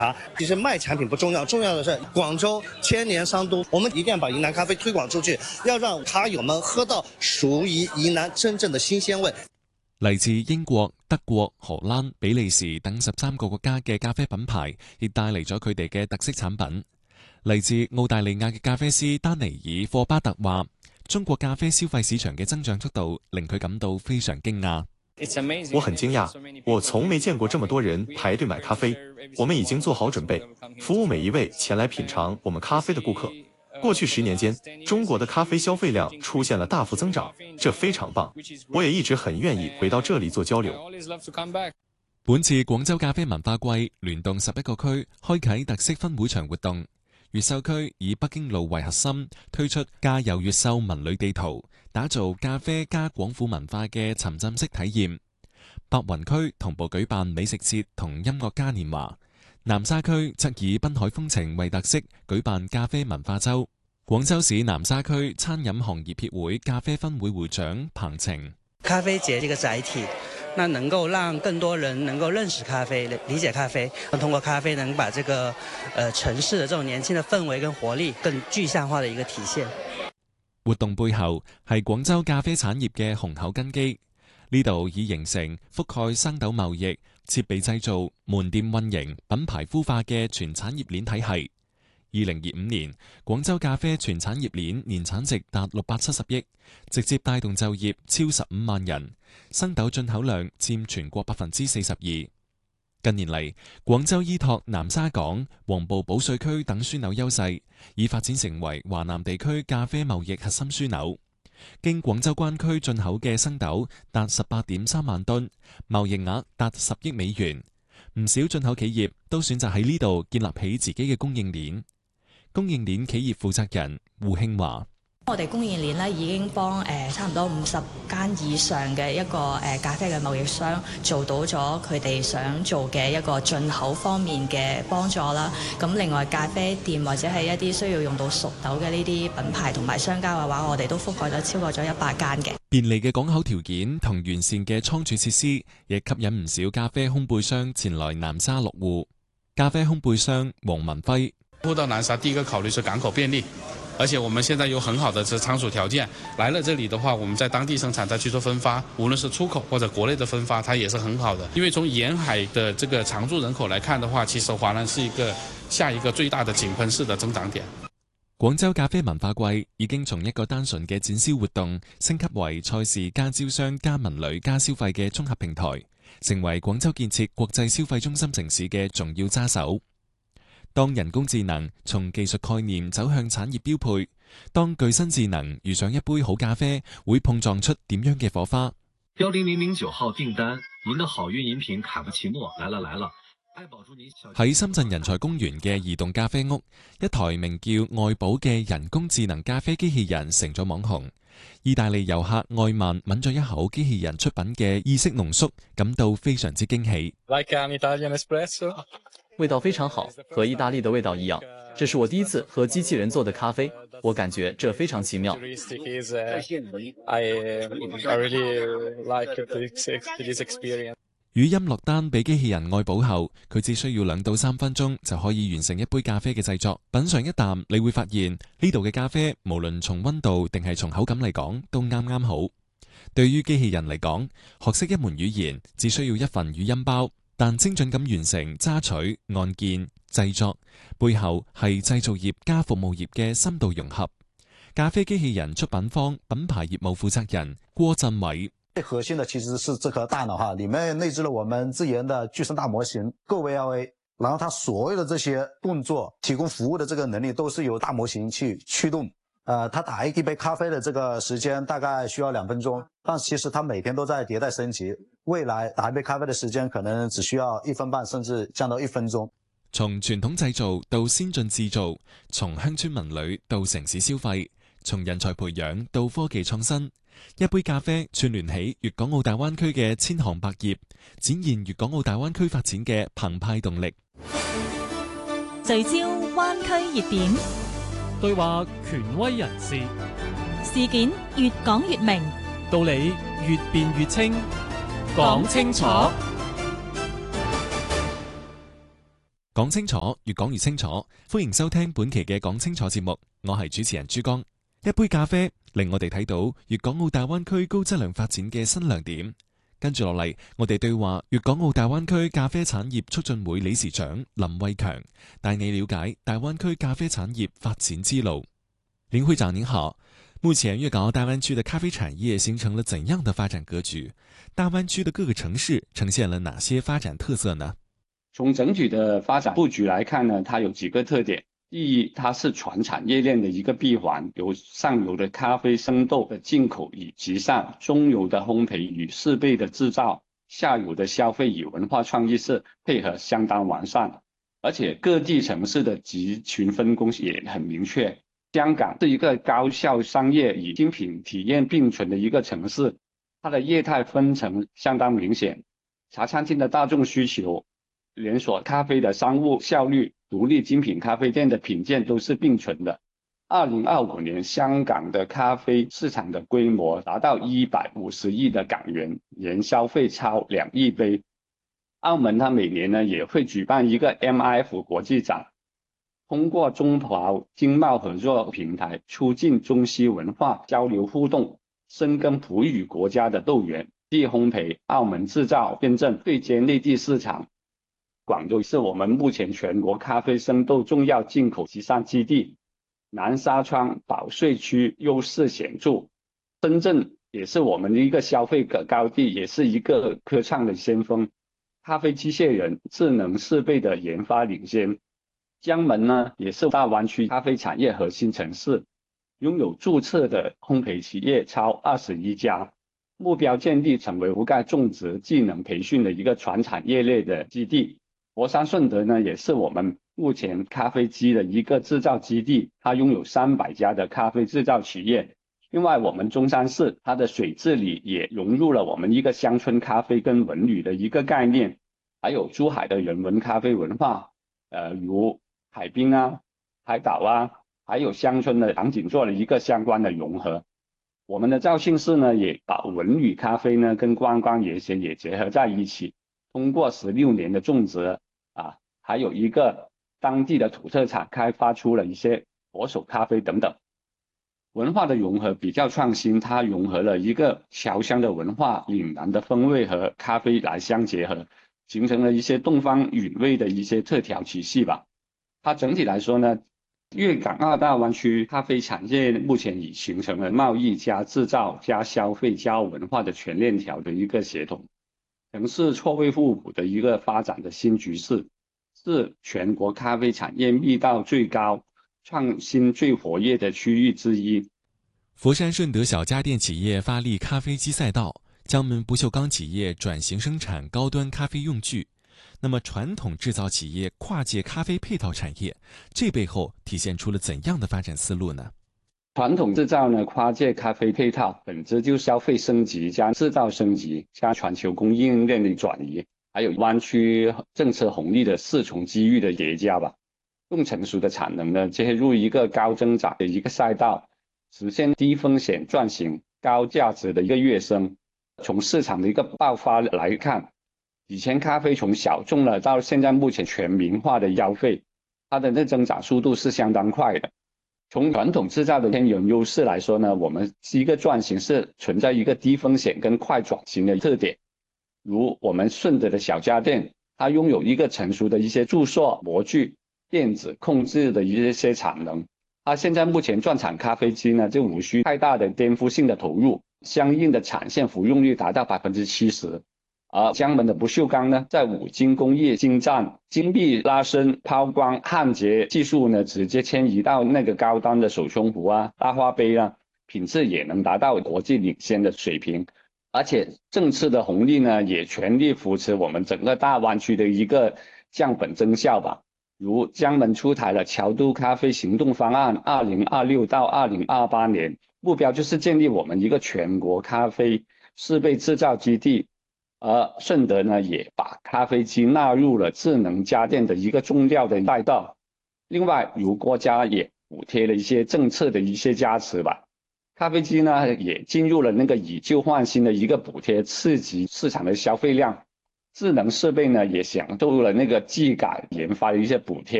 其實賣產品不重要，重要的是廣州千年商都，我們一定要把雲南咖啡推廣出去，要讓咖友們喝到屬於雲南真正的新鮮味。 嚟自英國、德國、荷蘭、比利時等13個國家嘅咖啡品牌，亦帶嚟咗佢哋嘅特色產品。嚟自澳大利亞嘅咖啡師丹尼爾霍巴特話，中國咖啡消費市場嘅增長速度令佢感到非常驚訝。 我很驚訝，我從沒見過這麼多人排隊買咖啡。我們已經做好準備，服務每一位前來品嘗我們咖啡的顧客。過去10年間，中國的咖啡消費量出現了大幅增長，這非常棒。我也一直很願意回到這裡做交流。 本次廣州咖啡文化季聯動11個區，開啟特色分會場活動。越秀區以北京路為核心，推出家有越秀文旅地圖，打造咖啡加廣府文化嘅沉浸式體驗。白雲區同步舉辦美食節同音樂嘉年華。南沙區則以濱海風情為特色，舉辦咖啡文化周。廣州市南沙區餐飲行業協會咖啡分會會長彭晴： 咖啡節這個載體，那能夠讓更多人能夠認識咖啡、理解咖啡，通過咖啡能把這個城市的這種年輕的氛圍跟活力更具象化的一個體現。 活動背後係廣州咖啡產業嘅雄厚根基，呢度已形成覆蓋生豆貿易、設備製造、門店運營、品牌孵化嘅全產業鏈體系。2025年，廣州咖啡全產業鏈年產值達670億，直接帶動就業超15萬人，生豆進口量佔全國42%。近年嚟，廣州依託南沙港、黃埔保稅區等樞紐優勢，已發展成為華南地區咖啡貿易核心樞紐。經廣州灣區進口嘅生豆達18.3萬噸，貿易額達10億美元。唔少進口企業都選擇喺呢度建立起自己嘅供應鏈。供應鏈企業負責人胡慶華： 我哋供應鏈咧已經幫差唔多50間以上嘅一個咖啡嘅貿易商做到咗佢哋想做嘅一個進口方面嘅幫助啦。咁另外咖啡店或者係一啲需要用到熟豆嘅呢啲品牌同埋商家嘅話，我哋都覆蓋咗超過咗100間嘅。便利嘅港口條件同完善嘅倉儲設施，亦吸引唔少咖啡烘焙商前來南沙落戶。咖啡烘焙商黃文輝： 鋪到南沙，第一個考慮是港口便利。而且我們現在有很好的這倉儲條件，來了這裡的話，我們在當地生產再去做分發，無論是出口或者國內的分發，它也是很好的。因為從沿海的這個常住人口來看的話，其實華南是下一個最大的井噴式的增長點。 廣州咖啡文化季已經從一個單純嘅展銷活動，升級為賽事加招商加文旅加消費嘅綜合平台，成為廣州建設國際消費中心城市嘅重要揸手。當人工智能從技術概念走向產業標配，當具身智能遇上一杯好咖啡，會碰撞出點樣嘅火花？10009號訂單，您的好運飲品卡布奇諾來了！喺深圳人才公園嘅移動咖啡屋，一台名叫愛寶嘅人工智能咖啡機器人成咗網紅。意大利遊客愛曼抿咗一口機器人出品嘅意式濃縮，感到非常之驚喜。 味道非常好，和意大利的味道一樣。這是我第一次喝機器人做的咖啡，我感覺這非常奇妙。 語音落單俾機器人愛寶後，佢只需要2到3分鐘就可以完成一杯咖啡嘅製作。品嘗一啖，你會發現呢度嘅咖啡無論從溫度定係從口感嚟講都啱啱好。對於機器人嚟講，學識一門語言只需要一份語音包，但精準咁完成揸取、按鍵、製作，背後係製造業加服務業嘅深度融合。咖啡機器人出品方品牌業務負責人郭振偉： 最核心的其實是這顆大腦哈，裡面內置了我們自研的具身大模型GoVLA，然後它所有的這些動作提供服務的這個能力都是由大模型去驅動。它打一杯咖啡的這個時間大概需要2分鐘，但其實它每天都在迭代升級，未來打一杯咖啡的時間可能只需要1分半，甚至降到1分鐘。 從傳統製造到先進製造，從鄉村文旅到城市消費，從人才培養到科技創新，一杯咖啡串聯起粵港澳大灣區嘅千行百業，展現粵港澳大灣區發展嘅澎湃動力。 聚焦灣區熱點， 對話權威人士， 事件越講越明， 道理越辯越清，講清楚。 講清楚，越講越清楚。歡迎收聽本期嘅講清楚節目，我係主持人珠江。一杯咖啡令我哋睇到粵港澳大灣區高質量發展嘅新亮點。跟住落嚟，我哋對話粵港澳大灣區咖啡產業促進會理事長林偉強，帶你了解大灣區咖啡產業發展之路。林會長您好，目前粵港澳大灣區的咖啡產業形成了怎樣的發展格局？大灣區的各個城市呈現了哪些發展特色呢？ 從整體的發展布局來看呢，它有幾個特點。第一，它是全產業鏈的一個閉環，由上游的咖啡生豆的進口與集散，中游的烘焙與設備的製造，下游的消費與文化創意是配合相當完善，而且各地城市的集群分工也很明確。香港是一個高效商業與精品體驗並存的一個城市，它的業態分層相當明顯，茶餐廳的大眾需求，連鎖咖啡的商務效率，獨立精品咖啡店的品鑑都是並存的。2025年，香港的咖啡市場的規模達到150億的港元，年消費超2億杯。澳門它每年呢也會舉辦一個 MIF 國際展，通過中葡經貿合作平台，促進中西文化交流互動，深耕葡語國家的豆源，地烘焙、澳門製造驗證，對接內地市場。廣州是我們目前全國咖啡生豆重要進口集散基地，南沙川保稅區優勢顯著。深圳也是我們的一個消費高地，也是一個科創的先鋒，咖啡機械人、智能設備的研發領先。江門呢，也是大灣區咖啡產業核心城市，擁有註冊的烘焙企業超21家，目標建立成為覆蓋種植技能培訓的一個全產業鏈的基地。佛山順德呢，也是我們目前咖啡機的一個製造基地，它擁有300家的咖啡製造企業。另外，我們中山市它的水治理也融入了我們一個鄉村咖啡跟文旅的一個概念，還有珠海的人文咖啡文化，如海濱啊、海島啊，還有鄉村的場景做了一個相關的融合。我們的肇慶市呢，也把文旅咖啡呢跟觀光業也結合在一起。通過16年的種植還有一個當地的土特產，開發出了一些佛手咖啡等等。文化的融合比較創新，它融合了一個僑鄉的文化、嶺南的風味和咖啡來相結合，形成了一些東方韻味的一些特調體系吧。它整體來說呢，粵港澳大灣區咖啡產業目前已形成了貿易加製造加消費加文化的全鏈條的一個協同。城市錯位互補的一個發展的新局勢，是全國咖啡產業密度最高、創新最活躍的區域之一。 佛山順德小家電企業發力咖啡機賽道，江門不鏽鋼企業轉型生產高端咖啡用具。那麼傳統製造企業跨界咖啡配套產業，這背後體現出了怎樣的發展思路呢？ 傳統製造呢，跨界咖啡配套本質就消費升級加製造升級加全球供應鏈的轉移，還有灣區政策紅利的4重機遇的疊加吧。更成熟的產能呢，切入一個高增長的一個賽道，實現低風險轉型、高價值的一個躍升。從市場的一個爆發來看，以前咖啡從小眾了到現在目前全民化的消費，它的那增長速度是相當快的。從傳統製造的天然優勢來說呢，我們一個轉型是存在一個低風險跟快轉型的特點。如我們順德的小家電，它擁有一個成熟的一些注塑模具、電子控制的一些產能。它現在目前專產咖啡機呢，就無需太大的顛覆性的投入，相應的產線服用率達到70%。而江門的不鏽鋼呢，在五金工藝精湛、精密拉伸、拋光、焊接技術呢，直接遷移到那個高端的手沖壺啊、大花杯啊，品質也能達到國際領先的水平。而且政策的紅利呢，也全力扶持我們整個大灣區的一個降本增效吧。如江門出台了僑都咖啡行動方案，2026到2028年，目標就是建立我們一個全國咖啡設備製造基地。而順德呢，也把咖啡機納入了智能家電的一個重要的賽道。另外，如國家也補貼了一些政策的一些加持吧，咖啡機呢也進入了那個以舊換新的一個補貼，刺激市場的消費量。 智能设备呢也享受了那个技改研发的一些补贴。